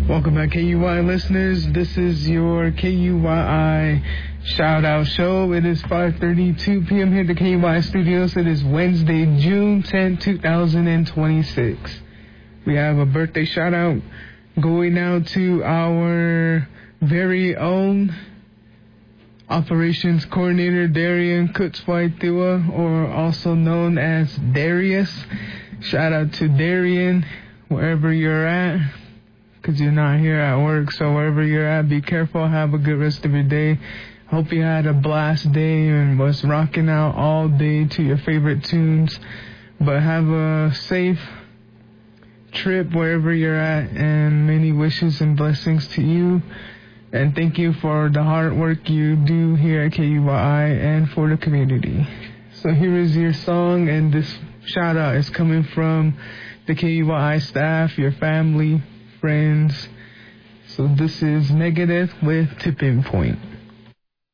Welcome back, KUI listeners. This is your KUII shout-out show. It is 5:32 p.m. here at the KUI studios. It is Wednesday, June 10, 2026. We have a birthday shout-out going out to our very own Operations Coordinator Darian Kutzwaitua, or also known as Darius. Shout out to Darian, wherever you're at, because you're not here at work. So wherever you're at, be careful. Have a good rest of your day. Hope you had a blast day and was rocking out all day to your favorite tunes. But have a safe trip wherever you're at, and many wishes and blessings to you. And thank you for the hard work you do here at KUII and for the community. So here is your song, and this shout out is coming from the KUII staff, your family, friends. So this is Megadeth with Tipping Point.